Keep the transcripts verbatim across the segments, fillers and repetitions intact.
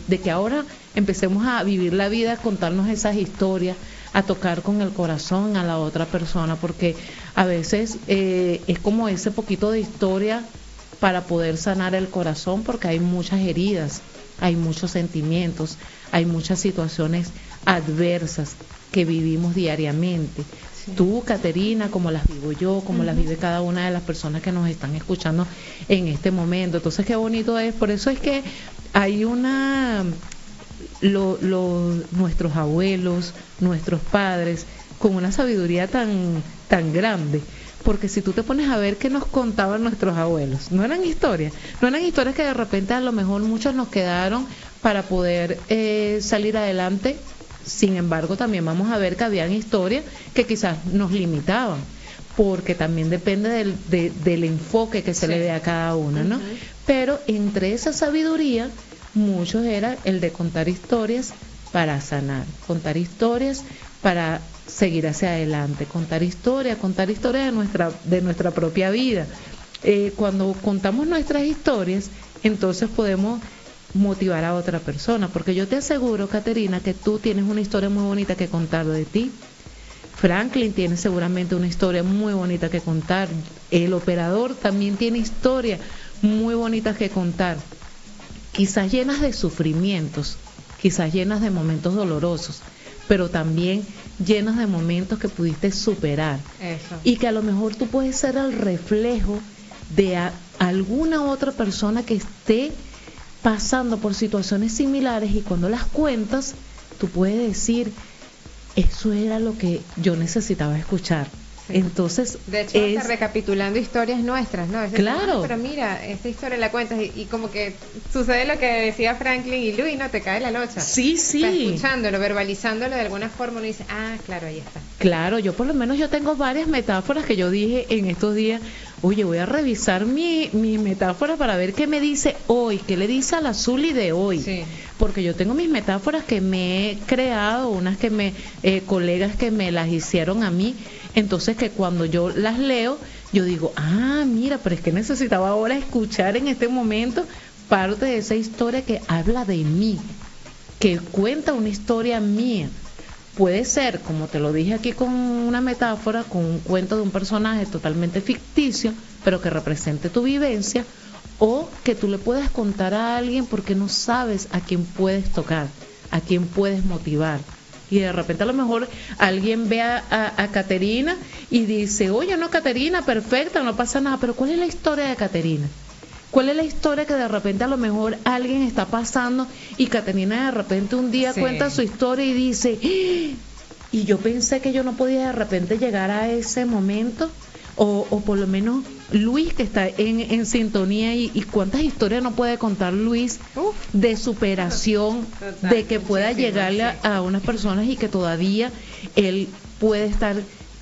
de que ahora empecemos a vivir la vida, a contarnos esas historias, a tocar con el corazón a la otra persona, porque a veces eh, es como ese poquito de historia para poder sanar el corazón, porque hay muchas heridas, hay muchos sentimientos, hay muchas situaciones adversas que vivimos diariamente. Sí. Tú, Caterina, como las vivo yo, como uh-huh. las vive cada una de las personas que nos están escuchando en este momento. Entonces, qué bonito es. Por eso es que hay una... Lo, lo, nuestros abuelos, nuestros padres, con una sabiduría tan, tan grande. Porque si tú te pones a ver qué nos contaban nuestros abuelos, no eran historias, no eran historias que de repente a lo mejor muchos nos quedaron para poder eh, salir adelante. Sin embargo, también vamos a ver que habían historias que quizás nos limitaban, porque también depende del, de, del enfoque que se sí. le dé a cada una, ¿no? Uh-huh. Pero entre esa sabiduría, muchos era el de contar historias para sanar, contar historias para seguir hacia adelante, contar historias, contar historias de nuestra, de nuestra propia vida. Eh, cuando contamos nuestras historias, entonces podemos motivar a otra persona, porque yo te aseguro, Caterina, que tú tienes una historia muy bonita que contar de ti. Franklin tiene seguramente una historia muy bonita que contar. El operador también tiene historias muy bonitas que contar, quizás llenas de sufrimientos, quizás llenas de momentos dolorosos, pero también llenas de momentos que pudiste superar. Eso. Y que a lo mejor tú puedes ser el reflejo de a, alguna otra persona que esté pasando por situaciones similares, y cuando las cuentas, tú puedes decir, eso era lo que yo necesitaba escuchar. Sí. Entonces, de hecho, es... está recapitulando historias nuestras, ¿no? Es decir, claro. Ah, pero mira, esta historia la cuentas y, y como que sucede lo que decía Franklin y Luis, ¿no? Te cae la locha. Sí, sí. Está escuchándolo, verbalizándolo de alguna forma, uno dice, ah, claro, ahí está. Claro, yo por lo menos yo tengo varias metáforas que yo dije en estos días. Oye, voy a revisar mi, mi metáfora para ver qué me dice hoy, qué le dice a la Zuli de hoy. Sí. Porque yo tengo mis metáforas que me he creado, unas que me, eh, colegas que me las hicieron a mí. Entonces, que cuando yo las leo, yo digo, ah, mira, pero es que necesitaba ahora escuchar en este momento parte de esa historia que habla de mí, que cuenta una historia mía. Puede ser, como te lo dije aquí, con una metáfora, con un cuento de un personaje totalmente ficticio, pero que represente tu vivencia, o que tú le puedas contar a alguien porque no sabes a quién puedes tocar, a quién puedes motivar. Y de repente a lo mejor alguien ve a, a, a Caterina y dice, oye, no, Caterina, perfecta, no pasa nada, pero ¿cuál es la historia de Caterina? ¿Cuál es la historia que de repente a lo mejor alguien está pasando y Caterina de repente un día sí. cuenta su historia y dice, ¡ah! Y yo pensé que yo no podía de repente llegar a ese momento? O, o por lo menos Luis, que está en, en sintonía, y, y cuántas historias no puede contar Luis Uf. de superación, Total, de que pueda llegarle a, a unas personas y que todavía él puede estar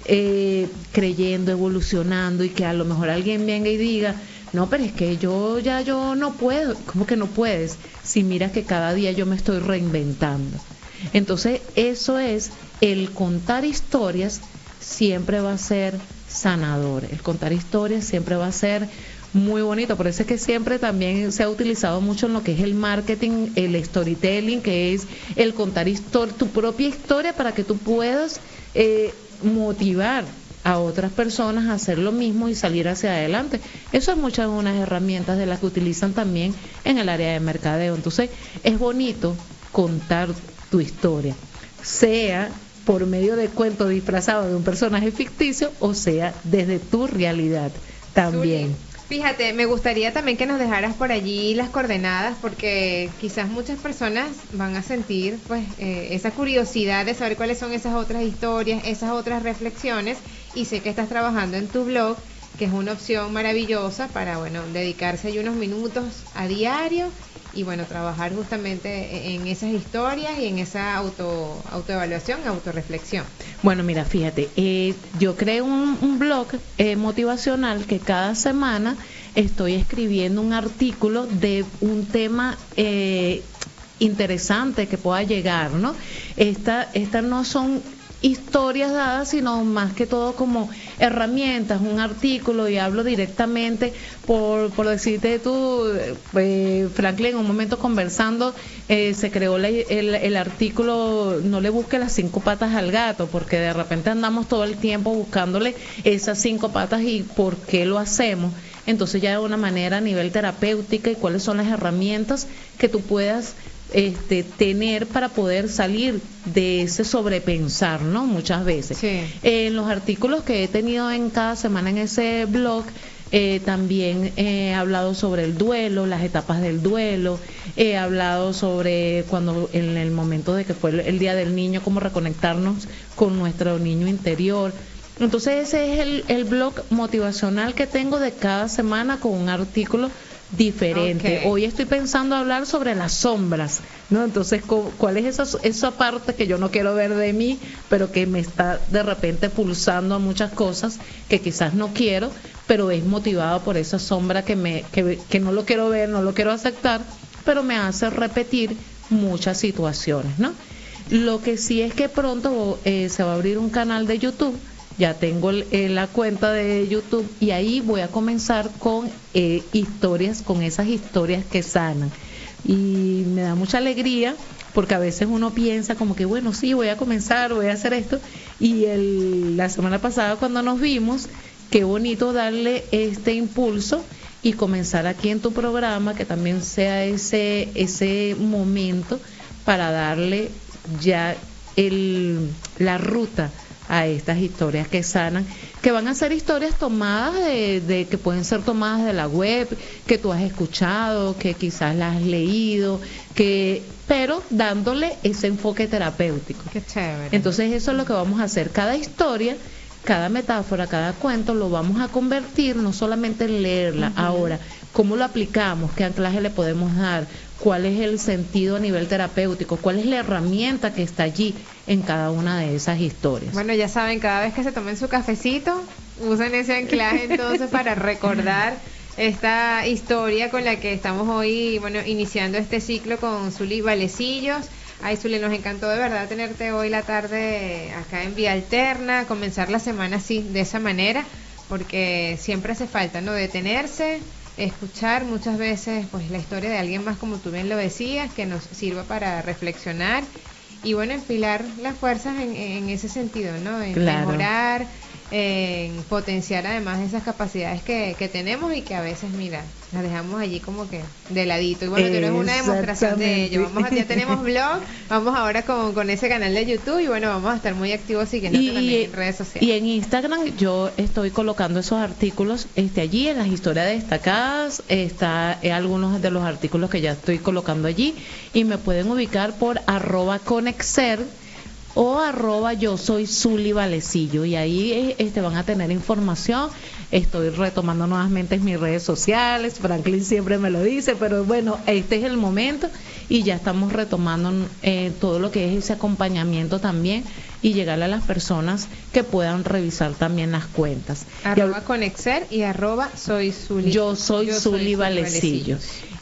eh, creyendo, evolucionando, y que a lo mejor alguien venga y diga, no, pero es que yo ya yo no puedo. ¿Cómo que no puedes? Si mira que cada día yo me estoy reinventando. Entonces, eso es, el contar historias siempre va a ser sanador. El contar historias siempre va a ser muy bonito. Por eso es que siempre también se ha utilizado mucho en lo que es el marketing, el storytelling, que es el contar histor- tu propia historia para que tú puedas eh, motivar a otras personas a hacer lo mismo y salir hacia adelante. Eso es muchas de unas herramientas de las que utilizan también en el área de mercadeo. Entonces, es bonito contar tu historia, sea por medio de cuento disfrazado de un personaje ficticio, o sea desde tu realidad también. Zuli, fíjate, me gustaría también que nos dejaras por allí las coordenadas, porque quizás muchas personas van a sentir pues eh, esa curiosidad de saber cuáles son esas otras historias, esas otras reflexiones, y sé que estás trabajando en tu blog, que es una opción maravillosa para, bueno, dedicarse ahí unos minutos a diario y, bueno, trabajar justamente en esas historias y en esa auto autoevaluación, autorreflexión. Bueno, mira, fíjate, eh, yo creé un, un blog eh, motivacional que cada semana estoy escribiendo un artículo de un tema eh, interesante que pueda llegar, ¿no? Esta, estas no son historias dadas, sino más que todo como herramientas, un artículo, y hablo directamente por, por decirte tú, eh, Franklin, en un momento conversando, eh, se creó la, el, el artículo "No le busque las cinco patas al gato", porque de repente andamos todo el tiempo buscándole esas cinco patas y por qué lo hacemos. Entonces ya de una manera a nivel terapéutica, y cuáles son las herramientas que tú puedas Este, tener para poder salir de ese sobrepensar, ¿no? Muchas veces. Sí. En los artículos que he tenido en cada semana en ese blog, eh, también he hablado sobre el duelo, las etapas del duelo, he hablado sobre cuando en el momento de que fue el, el Día del Niño, cómo reconectarnos con nuestro niño interior. Entonces ese es el, el blog motivacional que tengo de cada semana, con un artículo diferente. Okay. Hoy estoy pensando hablar sobre las sombras, ¿no? Entonces, ¿cuál es esa, esa parte que yo no quiero ver de mí, pero que me está de repente pulsando a muchas cosas que quizás no quiero, pero es motivado por esa sombra que, me, que, que no lo quiero ver, no lo quiero aceptar, pero me hace repetir muchas situaciones, ¿no? Lo que sí es que pronto eh, se va a abrir un canal de YouTube. Ya tengo el, eh, la cuenta de YouTube, y ahí voy a comenzar con eh, historias, con esas historias que sanan. Y me da mucha alegría, porque a veces uno piensa como que, bueno, sí, voy a comenzar, voy a hacer esto. Y el, la semana pasada cuando nos vimos, qué bonito darle este impulso y comenzar aquí en tu programa, que también sea ese, ese momento para darle ya el, la ruta a estas historias que sanan, que van a ser historias tomadas de, de que pueden ser tomadas de la web, que tú has escuchado, que quizás las has leído, que pero dándole ese enfoque terapéutico. Qué chévere. Entonces eso es lo que vamos a hacer. Cada historia, cada metáfora, cada cuento lo vamos a convertir, no solamente en leerla. Uh-huh. Ahora, ¿cómo lo aplicamos? ¿Qué anclaje le podemos dar? ¿Cuál es el sentido a nivel terapéutico? ¿Cuál es la herramienta que está allí en cada una de esas historias? Bueno, ya saben, cada vez que se tomen su cafecito, usen ese anclaje entonces para recordar esta historia con la que estamos hoy, bueno, iniciando este ciclo con Zuli Valecillos. Ay, Zuli, nos encantó de verdad tenerte hoy la tarde acá en Vía Alterna, comenzar la semana así, de esa manera, porque siempre hace falta, ¿no?, detenerse, escuchar muchas veces pues la historia de alguien más, como tú bien lo decías, que nos sirva para reflexionar y bueno, enfilar las fuerzas en, en ese sentido, ¿no? En claro. mejorar, en potenciar además esas capacidades que, que tenemos y que a veces, mira, las dejamos allí como que de ladito. Y bueno, tú eres una demostración de ello. Vamos a, ya tenemos blog, vamos ahora con, con ese canal de YouTube y bueno, vamos a estar muy activos siguiéndote también en redes sociales. Y en Instagram yo estoy colocando esos artículos este allí, en las historias destacadas, está eh, algunos de los artículos que ya estoy colocando allí, y me pueden ubicar por arroba conexer o arroba yo soy Zuli Valecillo, y ahí este van a tener información. Estoy retomando nuevamente mis redes sociales, Franklin siempre me lo dice, pero bueno, este es el momento y ya estamos retomando eh, todo lo que es ese acompañamiento también, y llegarle a las personas que puedan revisar también las cuentas. Arroba Conexer y arroba soy Zuli. Yo soy Zuli Valecillo.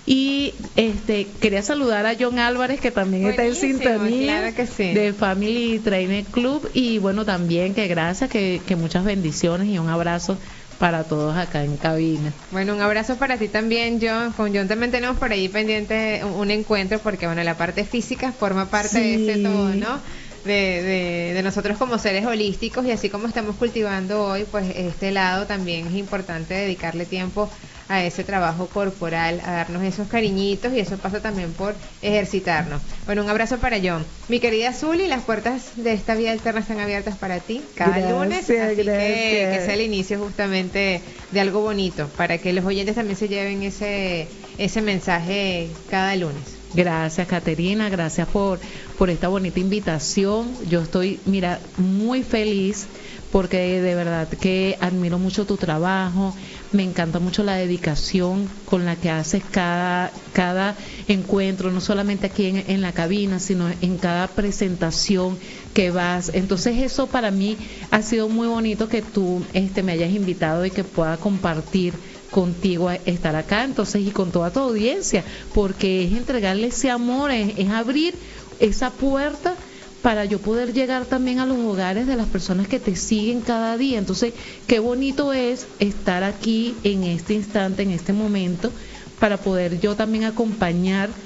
Y este quería saludar a John Álvarez, que también Buenísimo, está en sintonía, claro que sí, de Family Trainer Club, y bueno, también que gracias, que, que muchas bendiciones y un abrazo para todos acá en cabina. Bueno, un abrazo para ti también, John. Con John también tenemos por ahí pendiente un, un encuentro, porque bueno, la parte física forma parte sí. de ese todo, ¿no? De, de, de nosotros como seres holísticos, y así como estamos cultivando hoy, pues este lado también es importante dedicarle tiempo a ese trabajo corporal, a darnos esos cariñitos, y eso pasa también por ejercitarnos. Bueno, un abrazo para John. Mi querida Zuli, las puertas de esta Vía Alterna están abiertas para ti cada gracias, lunes, así gracias. que, que sea el inicio justamente de algo bonito, para que los oyentes también se lleven ese, ese mensaje cada lunes. Gracias, Caterina, gracias por, por esta bonita invitación. Yo estoy, mira, muy feliz, porque de verdad que admiro mucho tu trabajo, me encanta mucho la dedicación con la que haces cada, cada encuentro, no solamente aquí en, en la cabina, sino en cada presentación que vas. Entonces eso para mí ha sido muy bonito, que tú este, me hayas invitado y que pueda compartir contigo a estar acá, entonces, y con toda tu audiencia, porque es entregarle ese amor, es, es abrir esa puerta para yo poder llegar también a los hogares de las personas que te siguen cada día. Entonces, qué bonito es estar aquí en este instante, en este momento, para poder yo también acompañar